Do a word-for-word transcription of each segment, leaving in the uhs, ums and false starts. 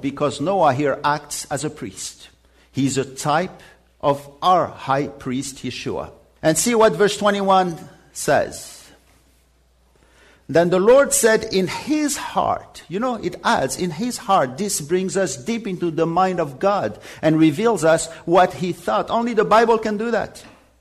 because Noah here acts as a priest. He's a type of our high priest, Yeshua. And see what verse twenty-one says. Then the Lord said in his heart, you know, it adds, in his heart, this brings us deep into the mind of God and reveals us what he thought. Only the Bible can do that.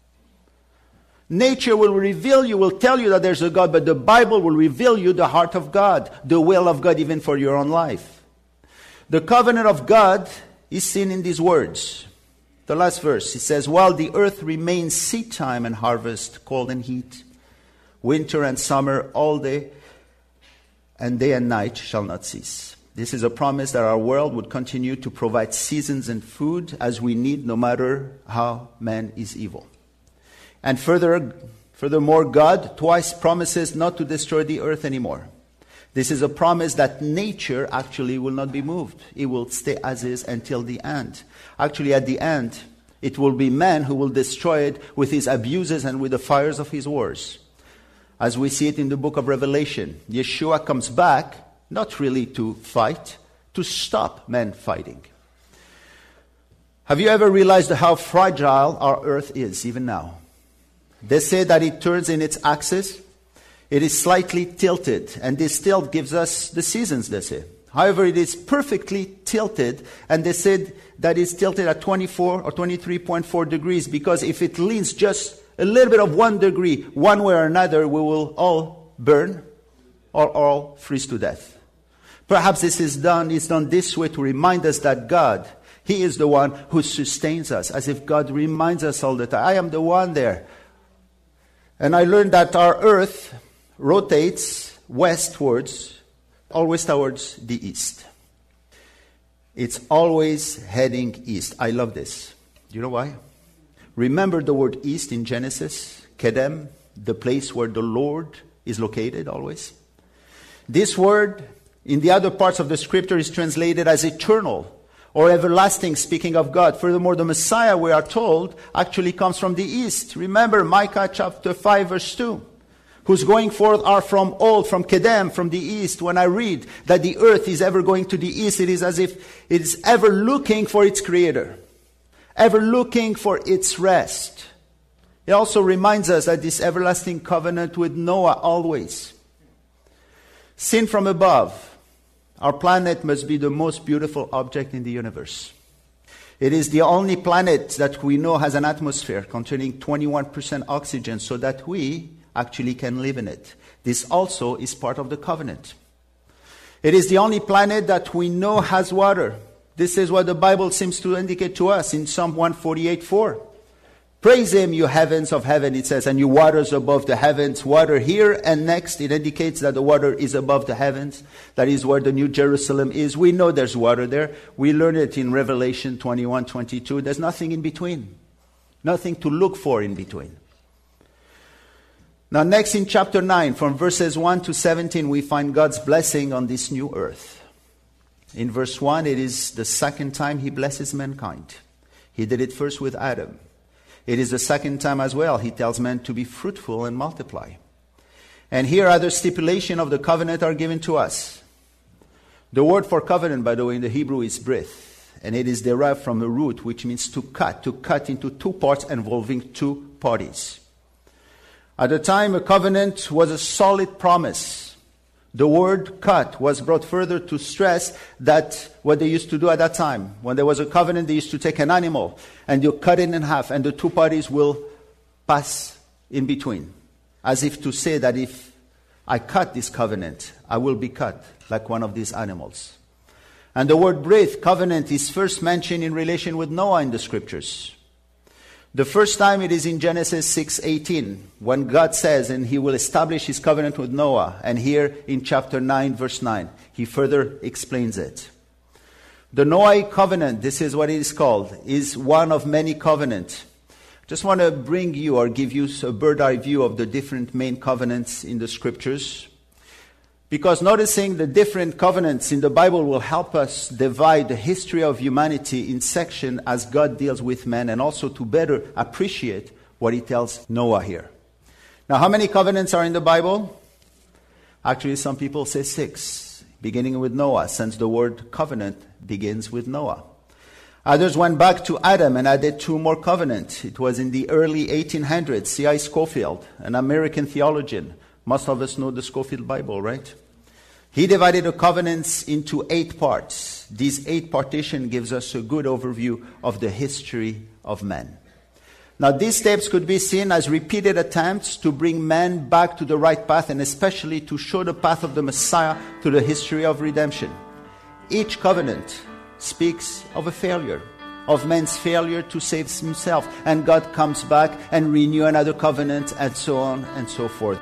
Nature will reveal you, will tell you that there's a God, but the Bible will reveal you the heart of God, the will of God even for your own life. The covenant of God is seen in these words. The last verse, it says, while the earth remains seed time and harvest, cold and heat, winter and summer, all day, and day and night shall not cease. This is a promise that our world would continue to provide seasons and food as we need, no matter how man is evil. And further, furthermore, God twice promises not to destroy the earth anymore. This is a promise that nature actually will not be moved. It will stay as is until the end. Actually, at the end, it will be man who will destroy it with his abuses and with the fires of his wars. As we see it in the book of Revelation, Yeshua comes back, not really to fight, to stop men fighting. Have you ever realized how fragile our earth is, even now? They say that it turns in its axis. It is slightly tilted, and this tilt gives us the seasons, they say. However, it is perfectly tilted, and they said that it's tilted at twenty-four or twenty-three point four degrees, because if it leans just a little bit of one degree, one way or another, we will all burn or all freeze to death. Perhaps this is done, it's done this way to remind us that God, He is the one who sustains us, as if God reminds us all the time, I am the one there. And I learned that our earth rotates westwards, always towards the east. It's always heading east. I love this. Do you know why? Remember the word east in Genesis, Kedem, the place where the Lord is located always. This word in the other parts of the scripture is translated as eternal or everlasting, speaking of God. Furthermore, the Messiah, we are told, actually comes from the east. Remember Micah chapter five verse two. Whose going forth are from old, from Kedem, from the east. When I read that the earth is ever going to the east, it is as if it is ever looking for its creator. Ever looking for its rest. It also reminds us that this everlasting covenant with Noah always. Seen from above, our planet must be the most beautiful object in the universe. It is the only planet that we know has an atmosphere containing twenty-one percent oxygen, so that we actually can live in it. This also is part of the covenant. It is the only planet that we know has water. This is what the Bible seems to indicate to us in Psalm one forty-eight four. Praise Him, you heavens of heaven, it says, and you waters above the heavens. Water here and next, it indicates that the water is above the heavens. That is where the New Jerusalem is. We know there's water there. We learn it in Revelation twenty-one twenty-two. There's nothing in between. Nothing to look for in between. Now next in chapter nine, from verses one to seventeen, we find God's blessing on this new earth. In verse one, it is the second time He blesses mankind. He did it first with Adam. It is the second time as well He tells men to be fruitful and multiply. And here other stipulations of the covenant are given to us. The word for covenant, by the way, in the Hebrew is brith. And it is derived from a root which means to cut, to cut into two parts involving two parties. At the time, a covenant was a solid promise. The word cut was brought further to stress that what they used to do at that time. When there was a covenant, they used to take an animal and you cut it in half and the two parties will pass in between. As if to say that if I cut this covenant, I will be cut like one of these animals. And the word breath, covenant, is first mentioned in relation with Noah in the scriptures. The first time it is in Genesis six eighteen, when God says, and He will establish His covenant with Noah. And here in chapter nine, verse nine, He further explains it. The Noahic covenant, this is what it is called, is one of many covenants. Just want to bring you or give you a bird's eye view of the different main covenants in the scriptures. Because noticing the different covenants in the Bible will help us divide the history of humanity in sections as God deals with men, and also to better appreciate what He tells Noah here. Now, how many covenants are in the Bible? Actually, some people say six. beginning with Noah, since the word covenant begins with Noah. Others went back to Adam and added two more covenants. It was in the early eighteen hundreds, C I Scofield, an American theologian. Most of us know the Scofield Bible, right? He divided the covenants into eight parts. This eight partition gives us a good overview of the history of man. Now, these steps could be seen as repeated attempts to bring man back to the right path, and especially to show the path of the Messiah to the history of redemption. Each covenant speaks of a failure, of man's failure to save himself, and God comes back and renew another covenant, and so on and so forth.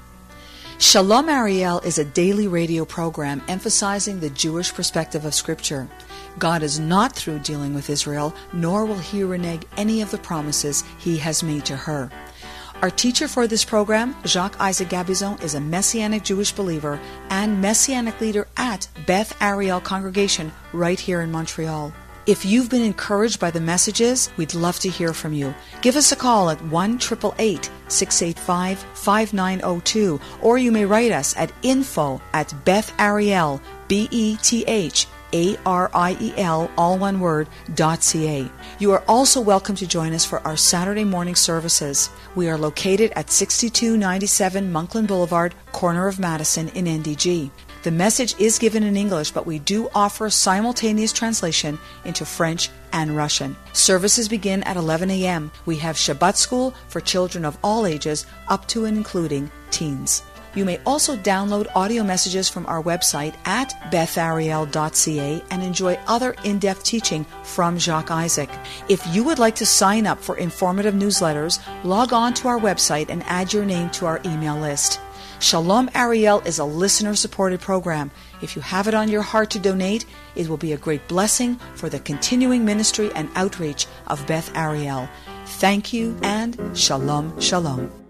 Shalom Ariel is a daily radio program emphasizing the Jewish perspective of Scripture. God is not through dealing with Israel, nor will he renege any of the promises he has made to her. Our teacher for this program, Jacques Isaac Gabizon, is a Messianic Jewish believer and Messianic leader at Beth Ariel Congregation right here in Montreal. If you've been encouraged by the messages, we'd love to hear from you. Give us a call at one eight eight eight, six eight five, five nine zero two, or you may write us at info at Beth Ariel, B E T H A R I E L, all one word, dot C A. You are also welcome to join us for our Saturday morning services. We are located at sixty-two ninety-seven Monkland Boulevard, corner of Madison in N D G. The message is given in English, but we do offer simultaneous translation into French and Russian. Services begin at eleven a.m. We have Shabbat school for children of all ages, up to and including teens. You may also download audio messages from our website at beth ariel dot c a and enjoy other in-depth teaching from Jacques Isaac. If you would like to sign up for informative newsletters, log on to our website and add your name to our email list. Shalom Ariel is a listener-supported program. If you have it on your heart to donate, it will be a great blessing for the continuing ministry and outreach of Beth Ariel. Thank you and Shalom, Shalom.